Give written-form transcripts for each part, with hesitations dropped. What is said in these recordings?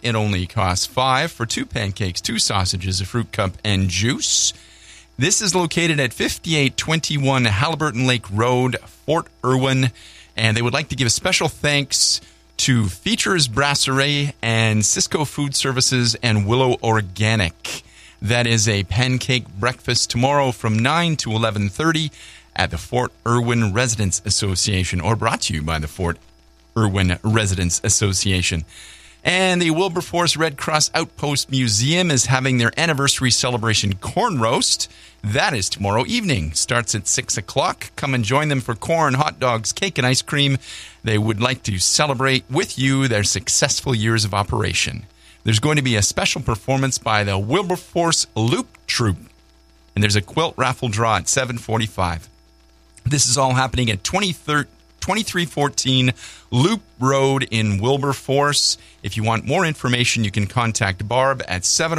It only costs $5 for 2 pancakes, 2 sausages, a fruit cup, and juice. This is located at 5821 Halliburton Lake Road, Fort Irwin. And they would like to give a special thanks to Features Brasserie and Cisco Food Services and Willow Organic. That is a pancake breakfast tomorrow from 9 to 11:30 at the Fort Irwin Residents Association, or brought to you by the Fort Irwin Residents Association. And the Wilberforce Red Cross Outpost Museum is having their anniversary celebration corn roast. That is tomorrow evening. Starts at 6 o'clock. Come and join them for corn, hot dogs, cake, and ice cream. They would like to celebrate with you their successful years of operation. There's going to be a special performance by the Wilberforce Loop Troupe. And there's a quilt raffle draw at 7:45. This is all happening at 2314 Loop Road in Wilberforce. If you want more information, you can contact Barb at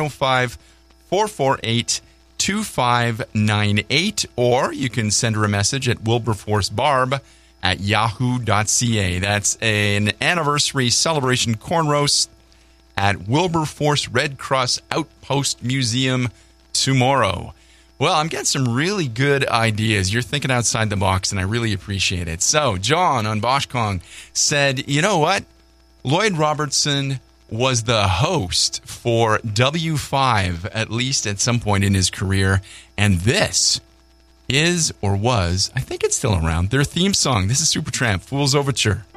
705-448-2598, or you can send her a message at wilberforcebarb@yahoo.ca. That's an anniversary celebration corn roast at Wilberforce Red Cross Outpost Museum tomorrow. Well, I'm getting some really good ideas. You're thinking outside the box, and I really appreciate it. So, John on Bosch Kong said, you know what? Lloyd Robertson was the host for W5, at least at some point in his career. And this is, or was, I think it's still around, their theme song. This is Supertramp, Fool's Overture.